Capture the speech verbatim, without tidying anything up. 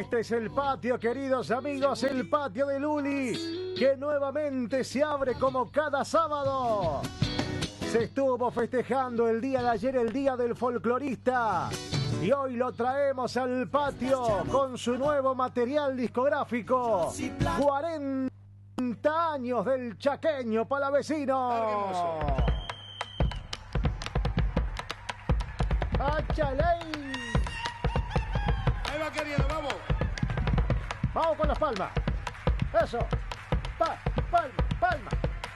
Este es el patio, queridos amigos, el patio de Luli, que nuevamente se abre como cada sábado. Se estuvo festejando el día de ayer, el día del folclorista, y hoy lo traemos al patio con su nuevo material discográfico. cuarenta años del chaqueño palavecino. ¡Áchale! Ahí va, querido, vamos. Vamos con las palmas. Eso. Pa, palma, palma.